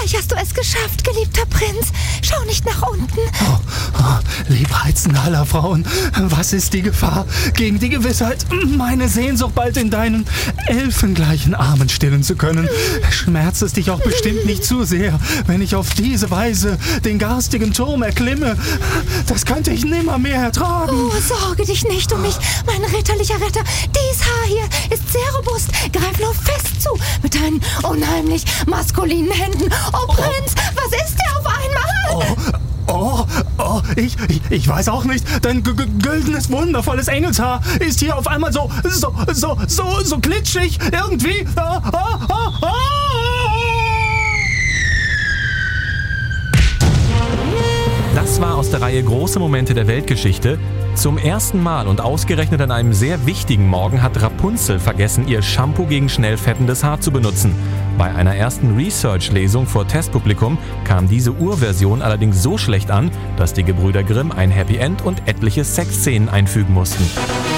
Endlich hast du es geschafft, geliebter Prinz. Schau nicht nach unten. Liebreizende aller Frauen, was ist die Gefahr gegen die Gewissheit, meine Sehnsucht bald in deinen elfengleichen Armen stillen zu können? Schmerzt es dich auch bestimmt nicht zu sehr, wenn ich auf diese Weise den garstigen Turm erklimme? Das könnte ich nimmermehr ertragen. Oh, sorge dich nicht um mich, mein ritterlicher Retter. Dies Haar hier ist sehr robust. Greif nur fest zu mit deinen unheimlich maskulinen Händen. Oh, Prinz, was ist dir auf einmal? Ich weiß auch nicht. Dein güldenes, wundervolles Engelshaar ist hier auf einmal so klitschig irgendwie. Das war aus der Reihe Große Momente der Weltgeschichte. Zum ersten Mal und ausgerechnet an einem sehr wichtigen Morgen hat Rapunzel vergessen, ihr Shampoo gegen schnell fettendes Haar zu benutzen. Bei einer ersten Research-Lesung vor Testpublikum kam diese Urversion allerdings so schlecht an, dass die Gebrüder Grimm ein Happy End und etliche Sexszenen einfügen mussten.